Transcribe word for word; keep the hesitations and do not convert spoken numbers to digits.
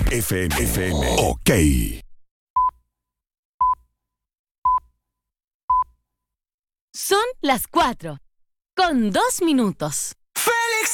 F M. F M. Ok. Son las cuatro, con dos minutos.